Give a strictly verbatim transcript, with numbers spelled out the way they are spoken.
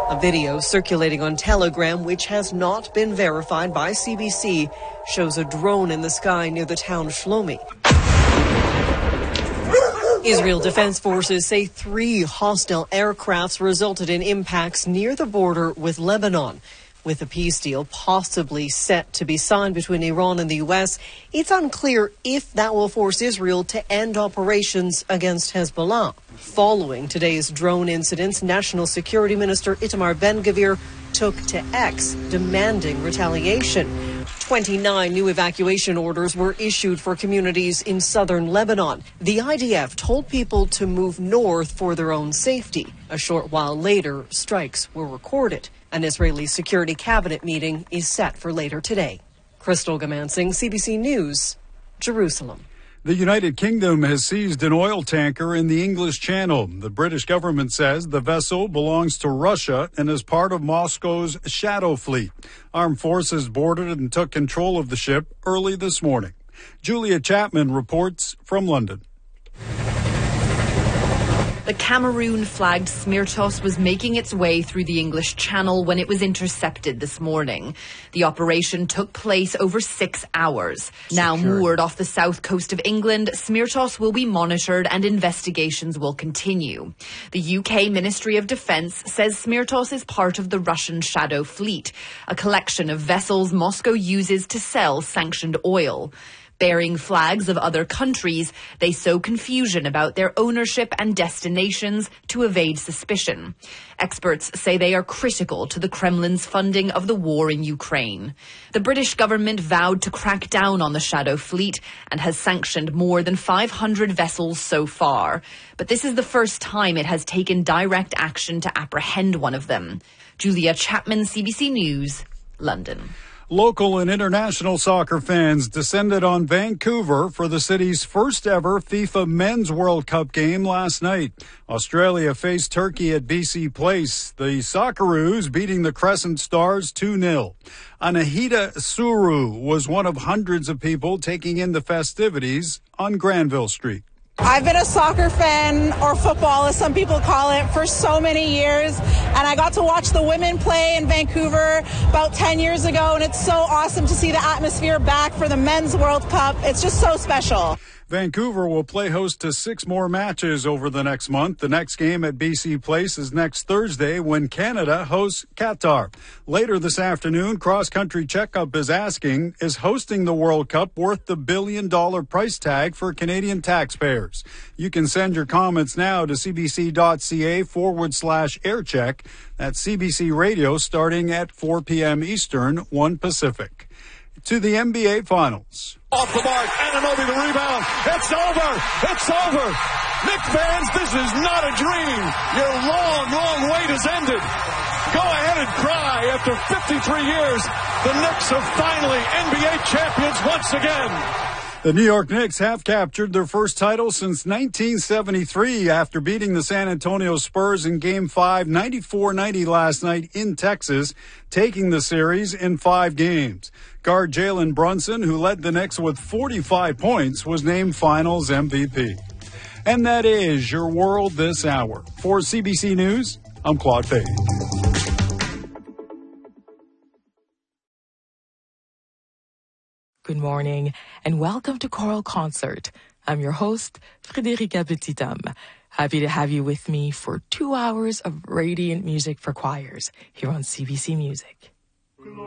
A video circulating on Telegram, which has not been verified by C B C, shows a drone in the sky near the town Shlomi. Israel Defense Forces say three hostile aircrafts resulted in impacts near the border with Lebanon. With a peace deal possibly set to be signed between Iran and the U S, it's unclear if that will force Israel to end operations against Hezbollah. Following today's drone incidents, National Security Minister Itamar Ben-Gvir took to X, demanding retaliation. twenty-nine new evacuation orders were issued for communities in southern Lebanon. The I D F told people to move north for their own safety. A short while later, strikes were recorded. An Israeli security cabinet meeting is set for later today. Crystal Gamansing, C B C News, Jerusalem. The United Kingdom has seized an oil tanker in the English Channel. The British government says the vessel belongs to Russia and is part of Moscow's Shadow Fleet. Armed forces boarded and took control of the ship early this morning. Julia Chapman reports from London. The Cameroon-flagged Smirtos was making its way through the English Channel when it was intercepted this morning. The operation took place over six hours. Now moored off the south coast of England, Smirtos will be monitored and investigations will continue. The U K Ministry of Defence says Smirtos is part of the Russian Shadow Fleet, a collection of vessels Moscow uses to sell sanctioned oil. Bearing flags of other countries, they sow confusion about their ownership and destinations to evade suspicion. Experts say they are critical to the Kremlin's funding of the war in Ukraine. The British government vowed to crack down on the Shadow Fleet and has sanctioned more than five hundred vessels so far. But this is the first time it has taken direct action to apprehend one of them. Julia Chapman, C B C News, London. Local and international soccer fans descended on Vancouver for the city's first ever FIFA Men's World Cup game last night. Australia faced Turkey at B C Place. The Socceroos beating the Crescent Stars two nil. Anahita Suru was one of hundreds of people taking in the festivities on Granville Street. I've been a soccer fan, or football as some people call it, for so many years, and I got to watch the women play in Vancouver about ten years ago, and it's so awesome to see the atmosphere back for the Men's World Cup. It's just so special. Vancouver will play host to six more matches over the next month. The next game at B C Place is next Thursday when Canada hosts Qatar. Later this afternoon, Cross Country Checkup is asking, is hosting the World Cup worth the billion dollar price tag for Canadian taxpayers? You can send your comments now to cbc.ca forward slash aircheck. That's C B C Radio starting at four p.m. Eastern, one Pacific. To the N B A Finals. Off the mark, Anunoby the rebound. It's over. It's over. Knicks fans, this is not a dream. Your long, long wait has ended. Go ahead and cry. After fifty-three years, the Knicks are finally N B A champions once again. The New York Knicks have captured their first title since nineteen seventy-three after beating the San Antonio Spurs in Game five, ninety-four ninety last night in Texas, taking the series in five games. Guard Jalen Brunson, who led the Knicks with forty-five points, was named Finals M V P. And that is your world this hour. For C B C News, I'm Claude Fay. Good morning and welcome to Choral Concert. I'm your host, Frédérica Petithomme. Happy to have you with me for two hours of radiant music for choirs here on C B C Music.